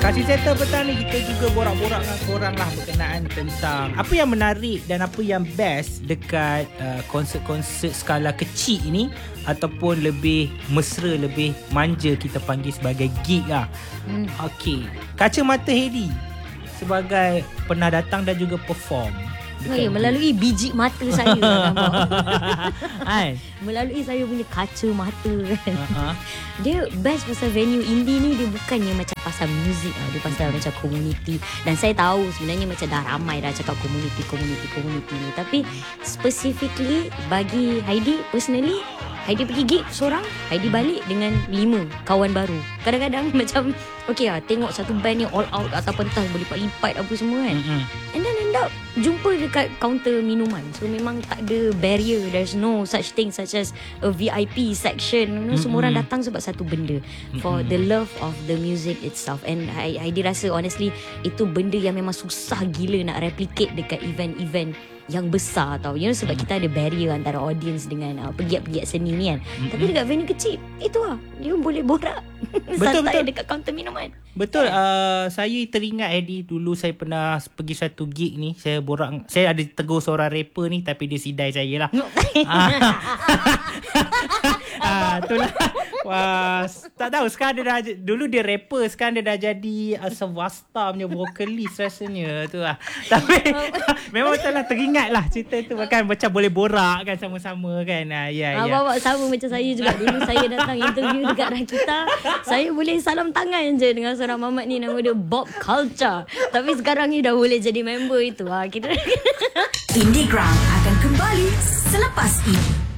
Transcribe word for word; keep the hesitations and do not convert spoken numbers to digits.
Kasih Settle petang ni kita juga borak-borak dengan korang lah berkenaan tentang apa yang menarik dan apa yang best dekat uh, konsert-konsert skala kecil ni ataupun lebih mesra, lebih manja kita panggil sebagai gig lah. Hmm. Okey, Kacamata Hedi sebagai pernah datang dan juga perform. Oh ya, melalui biji mata saya nampak. Kan? Melalui saya punya kaca mata kan. Uh-huh. Dia best pasal venue indie ni, dia bukannya macam pasal muzik tau. Dia pasal macam community. Dan saya tahu sebenarnya macam dah ramai dah cakap community, community, community ni. Tapi specifically bagi Heidi personally, Heidi pergi gig seorang, Heidi balik dengan lima kawan baru. Kadang-kadang macam okay lah, tengok satu band yang all out atas pentas, berlipat-lipat apa semua kan. Mm-hmm. And then end up jumpa dekat kaunter minuman. So memang tak ada barrier. There's no such thing such as a V I P section. You know, mm-hmm. Semua orang datang sebab satu benda. For mm-hmm. the love of the music itself. And I, I dirasa honestly itu benda yang memang susah gila nak replicate dekat event-event yang besar tau. You know, sebab kita ada barrier antara audience dengan uh, pegiat-pegiat seni ni kan. Mm-hmm. Tapi dekat venue kecil, itu lah, dia boleh borak betul, santai betul. dekat kaunter minuman. Betul. uh, Saya teringat Eddie, dulu saya pernah pergi satu gig ni. Saya borak, saya ada tegur seorang rapper ni, tapi dia sidai saya lah. Ah, itulah. Wah, tak tahu sekarang dia dah, dulu dia rapper, sekarang dia dah jadi uh, swasta punya vocalist rasanya tu lah. Tapi memang betul lah, teringat lah cerita tu kan, macam boleh borak kan sama-sama kan. Ah, ya, ya. Awak-awak sama macam saya juga. Dulu saya datang interview dekat Rakita, saya boleh salam tangan je dengan seorang mamat ni, nama dia Bob Culture. Tapi sekarang ni dah boleh jadi member itu. Ha, kita Indieground akan kembali selepas ini.